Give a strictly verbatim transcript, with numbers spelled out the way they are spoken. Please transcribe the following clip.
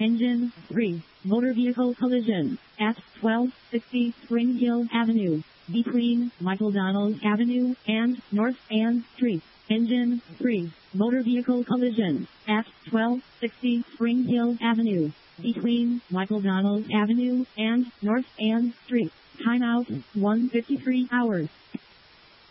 Engine three. Motor vehicle collision at twelve sixty Spring Hill Avenue, between Michael Donald Avenue and North Ann Street. Engine three. Motor vehicle collision at twelve sixty Spring Hill Avenue, between Michael Donald Avenue and North Ann Street. Timeout one fifty-three hours.